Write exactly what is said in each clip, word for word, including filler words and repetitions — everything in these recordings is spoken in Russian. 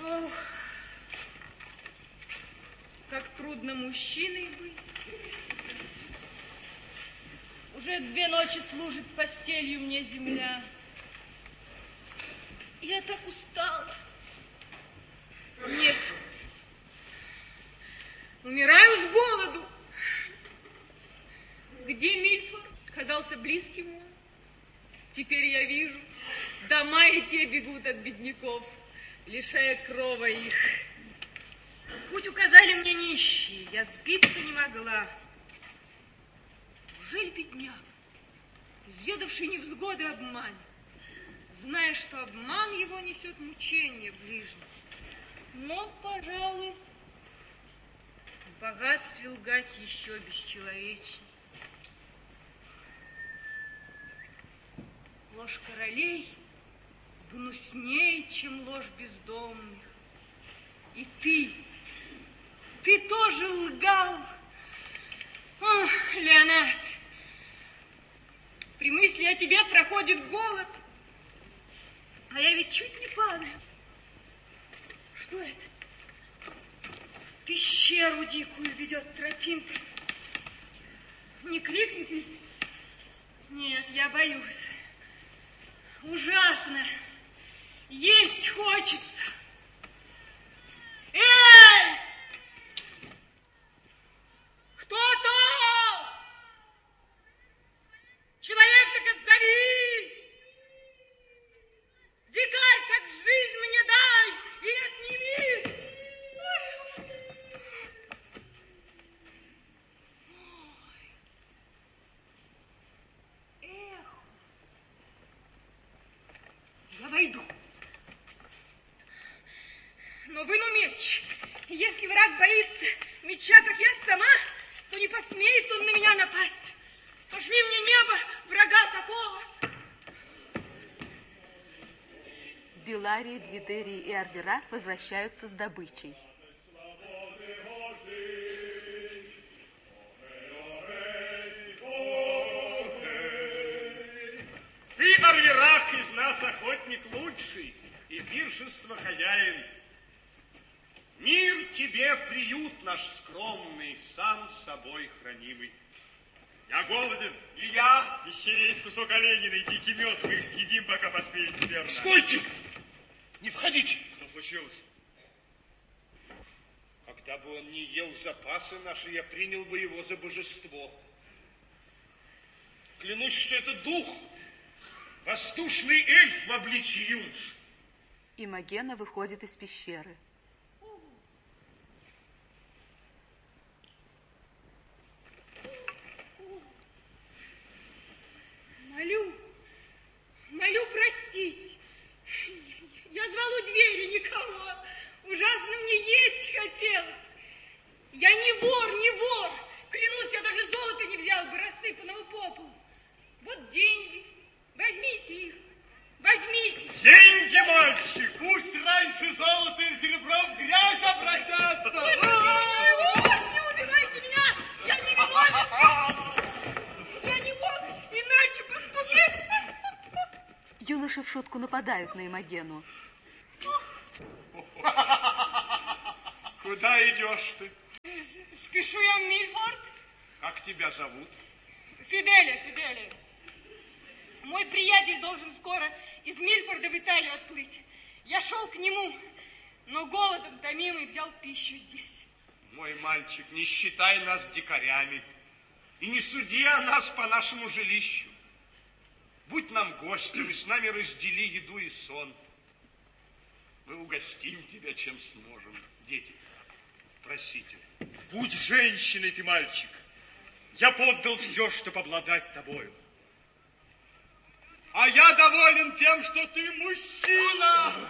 Ох, как трудно мужчиной быть. Уже две ночи служит постелью мне земля. Я так устала. Нет. Умираю с голоду. Где Мильфорд? Казался близким мне. Теперь я вижу, дома и те бегут от бедняков, лишая крова их. Путь указали мне нищие, я сбиться не могла. Неужели бедняк, изведавший невзгоды, обманет, зная, что обман его несет мучение ближним? Но, пожалуй, в богатстве лгать еще бесчеловечней. Ложь королей гнуснее, чем ложь бездомных. И ты, ты тоже лгал. О, Леонард, при мысли о тебе проходит голод, а я ведь чуть не падаю. Что это? Пещеру дикую ведет тропинка. Не крикнет ли? Нет, я боюсь. Ужасно. Есть хочется. Эй! Кто там? Человек, так отзовись! Дикарь, как жизнь мне дай и отними! Ой. Эх! Я войду. Но выну меч. Если враг боится меча, как я сама, то не посмеет он на меня напасть. Пошли мне небо, врага такого. Беларий, Гвидерий и Арверак возвращаются с добычей. Ты, Арверак, из нас охотник лучший и пиршество хозяин. Мир тебе, приют наш скромный, сам собой хранимый. Я голоден. И я. Еще есть кусок оленины и дикий мед. Мы их съедим, пока поспеем верно. Стойте! Не входите. Что случилось? Когда бы он не ел запасы наши, я принял бы его за божество. Клянусь, что это дух, воздушный эльф в обличье юнош. Имогена выходит из пещеры. Молю, молю простить. Я звал у двери никого. Ужасно мне есть хотелось. Я не вор, не вор. Клянусь, я даже золота не взял бы, рассыпанного по полу. Вот деньги. Возьмите их. Возьмите. Деньги, мальчик. Пусть раньше золото и серебро в грязь обратятся. Ой, не убивайте меня. Я не виновен. Я не мог иначе поступить. Юноши в шутку нападают на Имогену. Куда идешь ты? Спешу я в Мильфорд. Как тебя зовут? Фиделия, Фиделия. Мой приятель должен скоро из Мильфорда в Италию отплыть. Я шел к нему, но голодом томимый взял пищу здесь. Мой мальчик, не считай нас дикарями и не суди о нас по нашему жилищу. Будь нам гостем и с нами раздели еду и сон. Мы угостим тебя, чем сможем. Дети, просите. Будь женщиной ты, мальчик. Я поддал все, чтобы обладать тобою. А я доволен тем, что ты мужчина.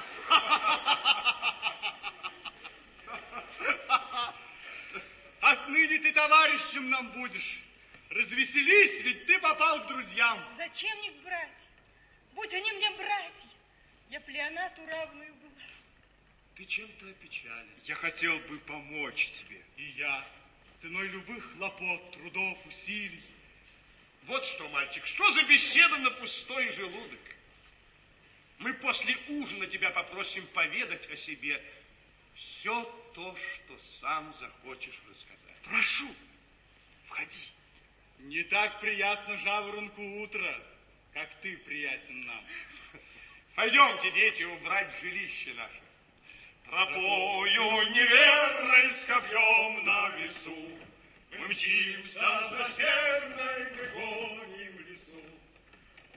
Отныне ты товарищем нам будешь. Развеселись, ведь ты попал к друзьям. Зачем их брать? Будь они мне братья, я б Леонату равную была. Ты чем-то опечален. Я хотел бы помочь тебе. И я. Ценой любых хлопот, трудов, усилий. Вот что, мальчик, что за беседа на пустой желудок? Мы после ужина тебя попросим поведать о себе все то, что сам захочешь рассказать. Прошу, входи. Не так приятно жаворонку утро, как ты приятен нам. Пойдемте, дети, убрать жилище наше. Тропою неверной с копьем на весу мы мчимся за северной